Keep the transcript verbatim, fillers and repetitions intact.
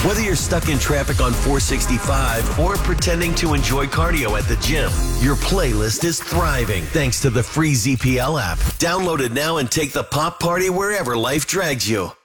Whether you're stuck in traffic on four sixty-five or pretending to enjoy cardio at the gym, your playlist is thriving thanks to the free Z P L app. Download it now and take the pop party wherever life drags you.